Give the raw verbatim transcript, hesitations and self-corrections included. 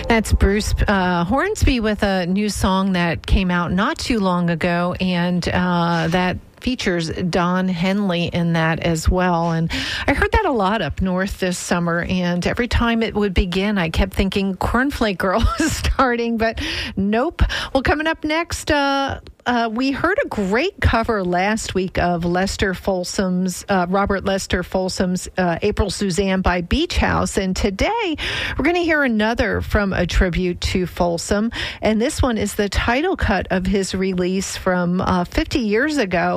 That's Bruce uh, Hornsby with a new song that came out not too long ago, and uh, that features Don Henley in that as well. And I heard that a lot up north this summer, and every time it would begin, I kept thinking Cornflake Girl was starting, but nope. Well, coming up next, uh, uh, we heard a great cover last week of Lester Folsom's, uh, Robert Lester Folsom's uh, April Suzanne by Beach House, and today we're going to hear another from a tribute to Folsom, and this one is the title cut of his release from uh, fifty years ago.